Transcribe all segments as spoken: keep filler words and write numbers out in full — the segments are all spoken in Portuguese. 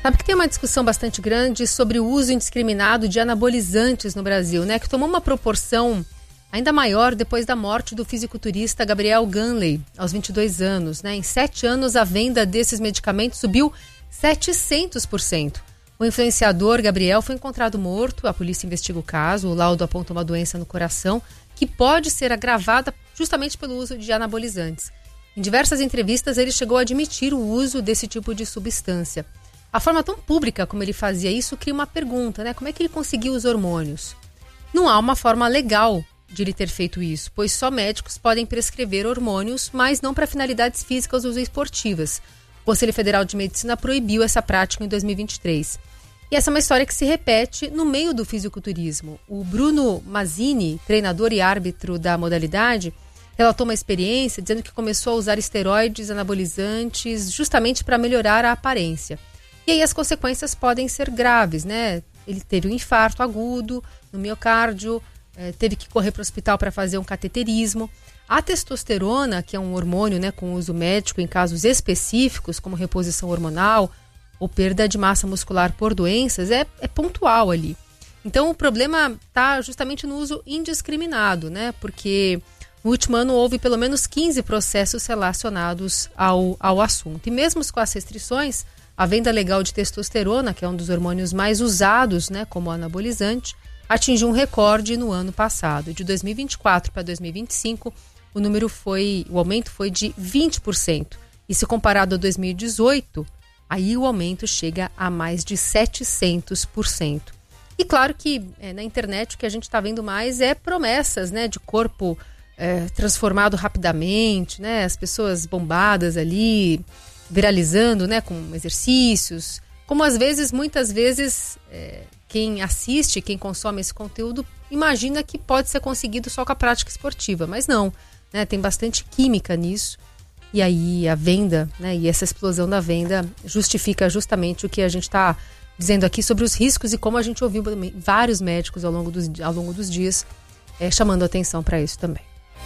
Sabe que tem uma discussão bastante grande sobre o uso indiscriminado de anabolizantes no Brasil, né? Que tomou uma proporção ainda maior depois da morte do fisiculturista Gabriel Ganley, aos vinte e dois anos, né? Em sete anos, a venda desses medicamentos subiu setecentos por cento. O influenciador Gabriel foi encontrado morto, a polícia investiga o caso, o laudo aponta uma doença no coração que pode ser agravada justamente pelo uso de anabolizantes. Em diversas entrevistas, ele chegou a admitir o uso desse tipo de substância. A forma tão pública como ele fazia isso cria uma pergunta, né? Como é que ele conseguiu os hormônios? Não há uma forma legal de ele ter feito isso, pois só médicos podem prescrever hormônios, mas não para finalidades físicas ou esportivas. O Conselho Federal de Medicina proibiu essa prática em dois mil e vinte e três. E essa é uma história que se repete no meio do fisiculturismo. O Bruno Mazzini, treinador e árbitro da modalidade, relatou uma experiência dizendo que começou a usar esteroides anabolizantes justamente para melhorar a aparência. E aí as consequências podem ser graves, né? Ele teve um infarto agudo no miocárdio, eh, teve que correr para o hospital para fazer um cateterismo. A testosterona, que é um hormônio, né, com uso médico em casos específicos, como reposição hormonal ou perda de massa muscular por doenças, é, é pontual ali. Então o problema está justamente no uso indiscriminado, né? Porque no último ano houve pelo menos quinze processos relacionados ao, ao assunto. E mesmo com as restrições, a venda legal de testosterona, que é um dos hormônios mais usados, né, como anabolizante, atingiu um recorde no ano passado. De dois mil e vinte e quatro para dois mil e vinte e cinco, o número foi, o aumento foi de vinte por cento. E se comparado a dois mil e dezoito, aí o aumento chega a mais de setecentos por cento. E claro que é, na internet o que a gente está vendo mais é promessas, né, de corpo é, transformado rapidamente, né, as pessoas bombadas ali, viralizando, né, com exercícios. Como às vezes, muitas vezes, é, quem assiste, quem consome esse conteúdo, imagina que pode ser conseguido só com a prática esportiva, mas não, né, tem bastante química nisso. E aí a venda, né, e essa explosão da venda justifica justamente o que a gente está dizendo aqui sobre os riscos e como a gente ouviu vários médicos ao longo dos, ao longo dos dias é, chamando atenção para isso também.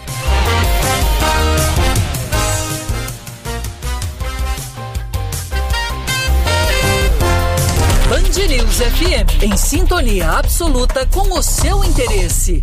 Band News F M, em sintonia absoluta com o seu interesse.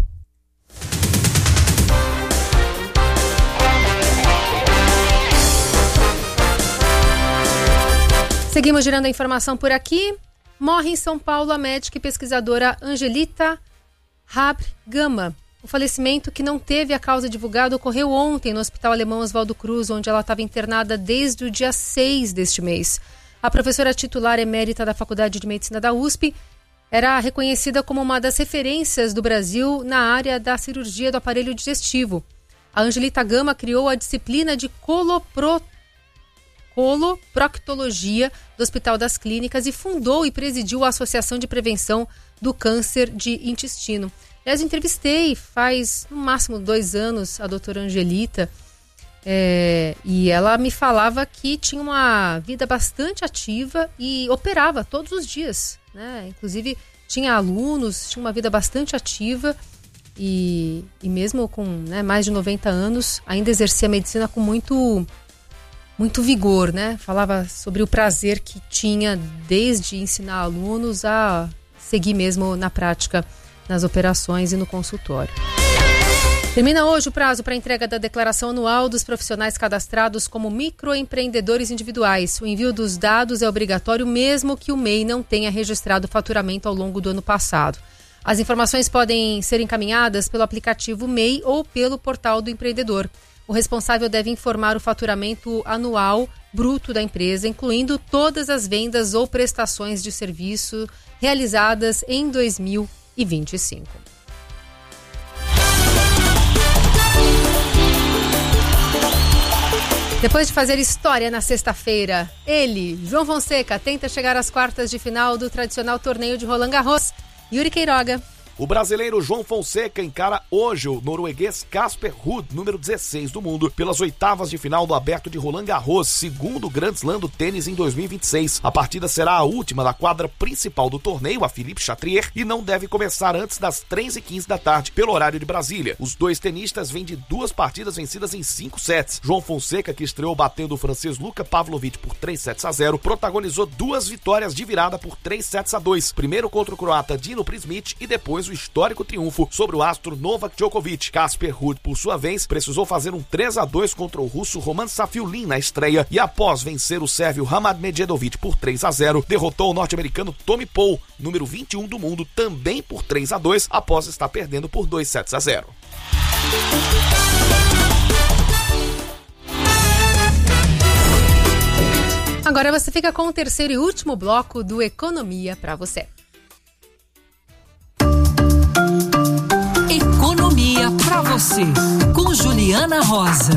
Seguimos girando a informação por aqui. Morre em São Paulo a médica e pesquisadora Angelita Rabre Gama. O falecimento, que não teve a causa divulgada, ocorreu ontem no Hospital Alemão Oswaldo Cruz, onde ela estava internada desde o dia seis deste mês. A professora titular emérita da Faculdade de Medicina da U S P era reconhecida como uma das referências do Brasil na área da cirurgia do aparelho digestivo. A Angelita Gama criou a disciplina de colopro... coloproctologia do Hospital das Clínicas e fundou e presidiu a Associação de Prevenção do Câncer de Intestino. Eu entrevistei faz no máximo dois anos a doutora Angelita, É, e ela me falava que tinha uma vida bastante ativa e operava todos os dias, né? Inclusive tinha alunos, tinha uma vida bastante ativa e, e mesmo com, né, mais de noventa anos ainda exercia a medicina com muito, muito vigor, né? Falava sobre o prazer que tinha desde ensinar alunos a seguir mesmo na prática nas operações e no consultório. Termina hoje o prazo para a entrega da declaração anual dos profissionais cadastrados como microempreendedores individuais. O envio dos dados é obrigatório mesmo que o M E I não tenha registrado faturamento ao longo do ano passado. As informações podem ser encaminhadas pelo aplicativo M E I ou pelo portal do empreendedor. O responsável deve informar o faturamento anual bruto da empresa, incluindo todas as vendas ou prestações de serviço realizadas em dois mil e vinte e cinco. Depois de fazer história na sexta-feira, ele, João Fonseca, tenta chegar às quartas de final do tradicional torneio de Roland Garros. Yuri Queiroga O brasileiro João Fonseca encara hoje o norueguês Casper Ruud, número dezesseis do mundo, pelas oitavas de final do Aberto de Roland Garros, segundo Grand Slam do tênis em dois mil e vinte e seis. A partida será a última da quadra principal do torneio, a Philippe Chatrier, e não deve começar antes das três e quinze da tarde, pelo horário de Brasília. Os dois tenistas vêm de duas partidas vencidas em cinco sets. João Fonseca, que estreou batendo o francês Luka Pavlovic por três sets a zero, protagonizou duas vitórias de virada por três sets a dois. Primeiro contra o croata Dino Prismic e depois o histórico triunfo sobre o astro Novak Djokovic. Casper Ruud, por sua vez, precisou fazer um três a dois contra o russo Roman Safiullin na estreia e, após vencer o sérvio Hamad Medjedovic por três a zero, derrotou o norte-americano Tommy Paul, número vinte e um do mundo, também por três a dois, após estar perdendo por dois sets a zero. Agora você fica com o terceiro e último bloco do Economia para você. Economia para você, com Juliana Rosa.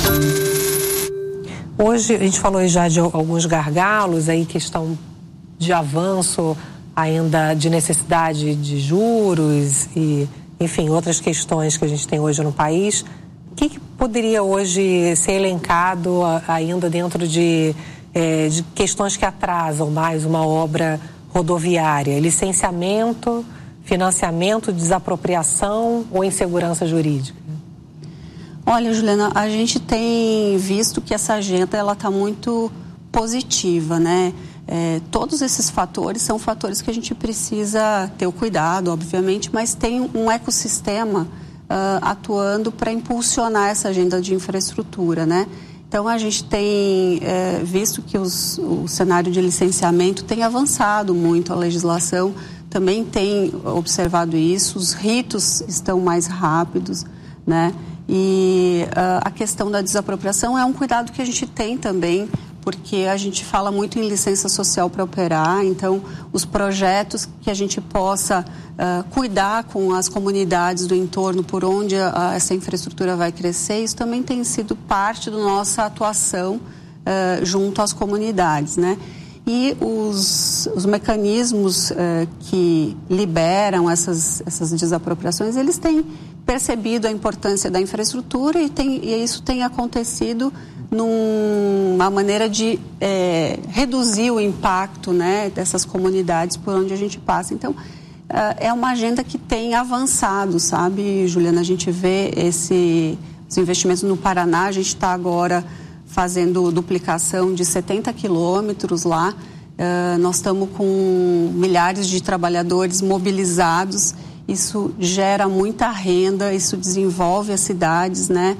Hoje a gente falou já de alguns gargalos, aí questão de avanço ainda de necessidade de juros e, enfim, outras questões que a gente tem hoje no país. O que, que poderia hoje ser elencado ainda dentro de, é, de questões que atrasam mais uma obra rodoviária? Licenciamento, financiamento, desapropriação ou insegurança jurídica? Olha, Juliana, a gente tem visto que essa agenda ela está muito positiva, né? É, todos esses fatores são fatores que a gente precisa ter o cuidado, obviamente, mas tem um ecossistema uh, atuando para impulsionar essa agenda de infraestrutura, né? Então, a gente tem é, visto que os, o cenário de licenciamento tem avançado muito, a legislação também tem observado isso, os ritos estão mais rápidos, né? E uh, a questão da desapropriação é um cuidado que a gente tem também, porque a gente fala muito em licença social para operar, então os projetos que a gente possa uh, cuidar com as comunidades do entorno por onde a, a, essa infraestrutura vai crescer, isso também tem sido parte da nossa atuação uh, junto às comunidades, né? E os, os mecanismos uh, que liberam essas, essas desapropriações, eles têm percebido a importância da infraestrutura e, tem, e isso tem acontecido numa maneira de é, reduzir o impacto, né, dessas comunidades por onde a gente passa. Então, uh, é uma agenda que tem avançado, sabe, Juliana? A gente vê esse, os investimentos no Paraná, a gente está agora fazendo duplicação de setenta quilômetros lá. Uh, nós estamos com milhares de trabalhadores mobilizados. Isso gera muita renda, isso desenvolve as cidades, né?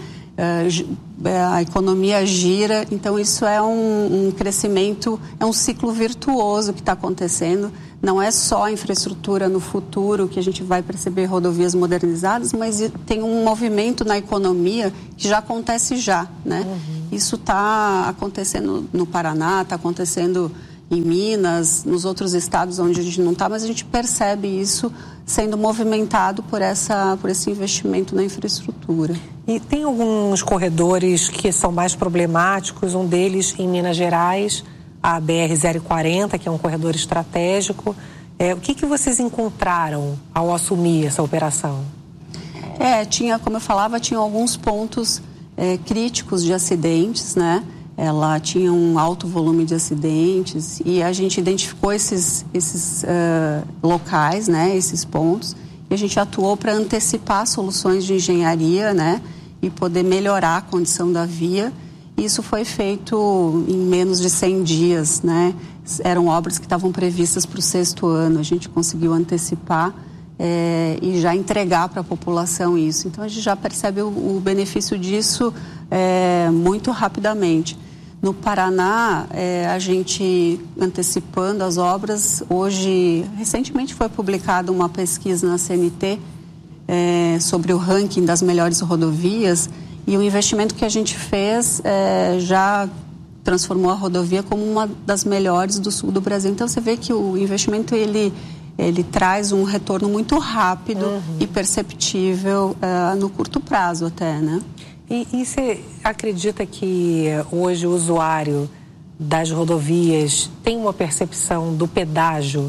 Uh, a economia gira, então isso é um, um crescimento, é um ciclo virtuoso que está acontecendo. Não é só a infraestrutura no futuro que a gente vai perceber rodovias modernizadas, mas tem um movimento na economia que já acontece já, né? Uhum. Isso está acontecendo no Paraná, está acontecendo em Minas, nos outros estados onde a gente não está, mas a gente percebe isso sendo movimentado por, essa, por esse investimento na infraestrutura. E tem alguns corredores que são mais problemáticos, um deles em Minas Gerais, a B R zero quarenta, que é um corredor estratégico. É, o que, que vocês encontraram ao assumir essa operação? É, tinha, como eu falava, tinha alguns pontos é, críticos de acidentes, né? Ela tinha um alto volume de acidentes e a gente identificou esses, esses uh, locais, né, esses pontos, e a gente atuou para antecipar soluções de engenharia, né, e poder melhorar a condição da via. Isso foi feito em menos de cem dias, né? Eram obras que estavam previstas para o sexto ano, a gente conseguiu antecipar é, e já entregar para a população isso. Então a gente já percebe o, o benefício disso é, muito rapidamente. No Paraná, é, a gente antecipando as obras, hoje, recentemente foi publicada uma pesquisa na C N T é, sobre o ranking das melhores rodovias e o investimento que a gente fez é, já transformou a rodovia como uma das melhores do sul do Brasil. Então você vê que o investimento ele, ele traz um retorno muito rápido uhum. e perceptível uh, no curto prazo até, né? E, e você acredita que hoje o usuário das rodovias tem uma percepção do pedágio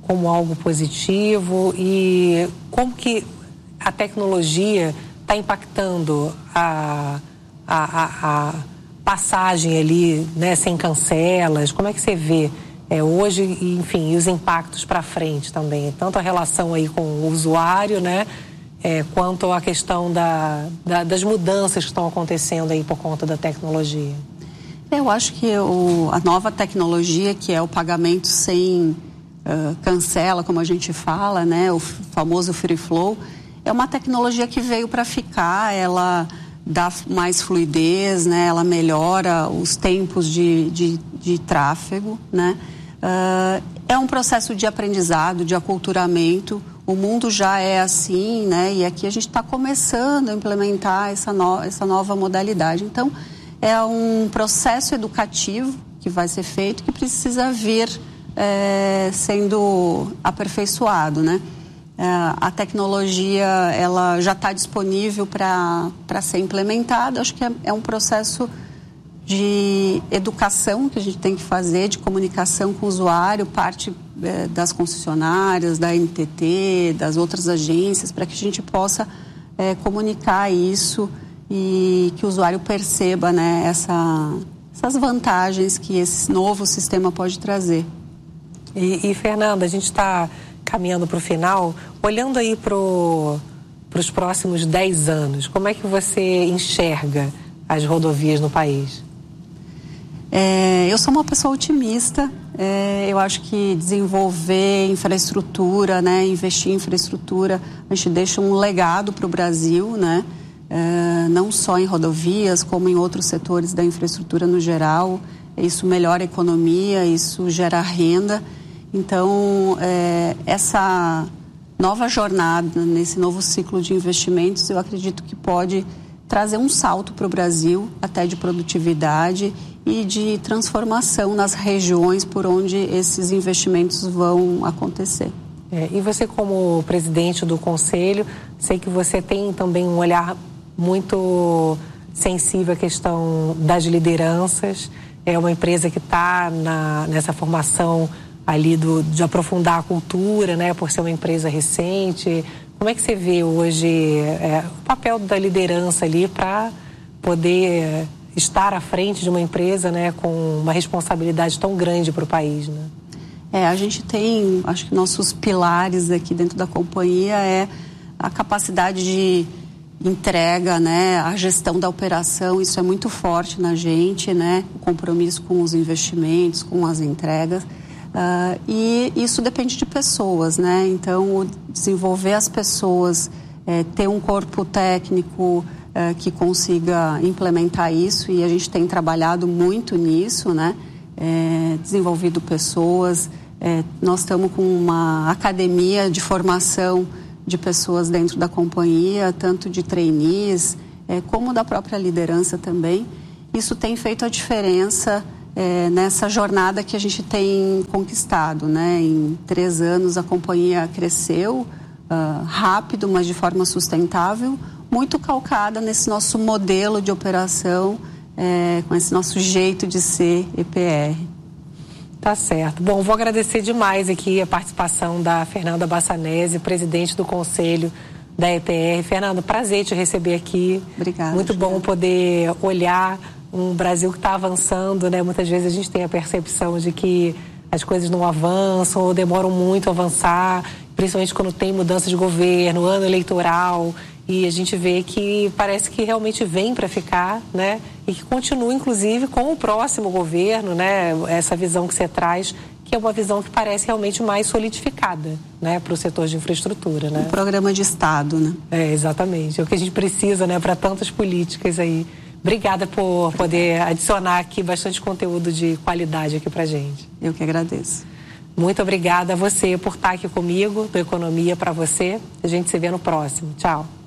como algo positivo e como que a tecnologia está impactando a, a, a, a passagem ali, né, sem cancelas? Como é que você vê é, hoje, enfim, os impactos para frente também? Tanto a relação aí com o usuário, né, é, quanto a questão da, da, das mudanças que estão acontecendo aí por conta da tecnologia. Eu acho que o, a nova tecnologia, que é o pagamento sem uh, cancela, como a gente fala, né, o famoso free flow, é uma tecnologia que veio para ficar. Ela dá mais fluidez, né, ela melhora os tempos de, de, de tráfego, né. Uh, é um processo de aprendizado, de aculturamento. O mundo já é assim, né, e aqui a gente está começando a implementar essa, no, essa nova modalidade. Então, é um processo educativo que vai ser feito, que precisa vir é, sendo aperfeiçoado, né? É, a tecnologia, ela já está disponível para para ser implementada. Acho que é, é um processo de educação que a gente tem que fazer, de comunicação com o usuário, parte é, das concessionárias, da N T T, das outras agências, para que a gente possa é, comunicar isso e que o usuário perceba, né, essa, essas vantagens que esse novo sistema pode trazer. E, e Fernanda, a gente está caminhando para o final, olhando aí para os próximos dez anos, como é que você enxerga as rodovias no país? É, eu sou uma pessoa otimista. É, eu acho que desenvolver infraestrutura, né, investir em infraestrutura, a gente deixa um legado para o Brasil, né? É, não só em rodovias, como em outros setores da infraestrutura no geral. Isso melhora a economia, isso gera renda. Então, é, essa nova jornada, nesse novo ciclo de investimentos, eu acredito que pode trazer um salto para o Brasil, até de produtividade e de transformação nas regiões por onde esses investimentos vão acontecer. É, e você, como presidente do Conselho, sei que você tem também um olhar muito sensível à questão das lideranças. É uma empresa que está nessa formação ali do, de aprofundar a cultura, né, por ser uma empresa recente. Como é que você vê hoje é, o papel da liderança ali para poder estar à frente de uma empresa, né, com uma responsabilidade tão grande para o país, né? É, a gente tem, acho que nossos pilares aqui dentro da companhia é a capacidade de entrega, né, a gestão da operação. Isso é muito forte na gente, né, o compromisso com os investimentos, com as entregas. Uh, e isso depende de pessoas, né? Então, desenvolver as pessoas, é, ter um corpo técnico é, que consiga implementar isso, e a gente tem trabalhado muito nisso, né? É, desenvolvido pessoas, é, nós estamos com uma academia de formação de pessoas dentro da companhia, tanto de trainees, é, como da própria liderança também. Isso tem feito a diferença É, nessa jornada que a gente tem conquistado, né? Em três anos a companhia cresceu uh, rápido, mas de forma sustentável, muito calcada nesse nosso modelo de operação, é, com esse nosso jeito de ser E P R. Tá certo. Bom, vou agradecer demais aqui a participação da Fernanda Bassanese, presidente do Conselho da E P R. Fernanda, prazer te receber aqui. Obrigada. Muito Juliana. bom poder olhar um Brasil que está avançando, né? Muitas vezes a gente tem a percepção de que as coisas não avançam ou demoram muito a avançar, principalmente quando tem mudança de governo, ano eleitoral, e a gente vê que parece que realmente vem para ficar, né? E que continua, inclusive, com o próximo governo, né? Essa visão que você traz, que é uma visão que parece realmente mais solidificada, né? Para o setor de infraestrutura, né? Um programa de Estado, né? É, exatamente. É o que a gente precisa, né? Para tantas políticas aí. Obrigada por poder adicionar aqui bastante conteúdo de qualidade aqui pra gente. Eu que agradeço. Muito obrigada a você por estar aqui comigo, do Economia para você. A gente se vê no próximo. Tchau.